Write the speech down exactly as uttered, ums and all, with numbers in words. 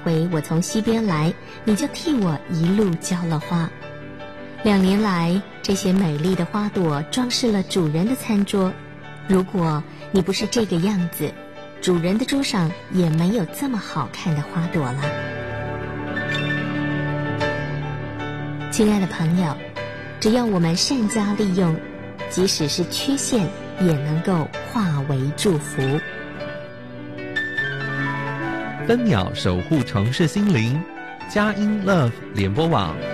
回我从西边来，你就替我一路浇了花。两年来，这些美丽的花朵装饰了主人的餐桌。如果你不是这个样子，主人的桌上也没有这么好看的花朵了。亲爱的朋友，只要我们善加利用，即使是缺陷，也能够化为祝福。 分秒守护城市心灵，佳音 Love 联播网。